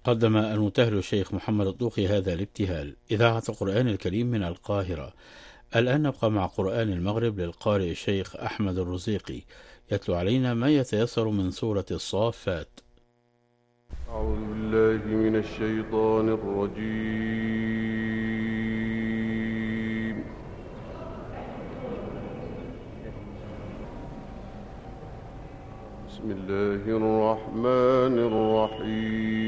قدم المبتهل الشيخ محمد الطوخي هذا الابتهال. إذاعة القرآن الكريم من القاهرة. الآن نبقى مع قرآن المغرب للقارئ الشيخ أحمد الرزيقي، يتلو علينا ما يتيسر من سورة الصافات. أعوذ بالله من الشيطان الرجيم. بسم الله الرحمن الرحيم.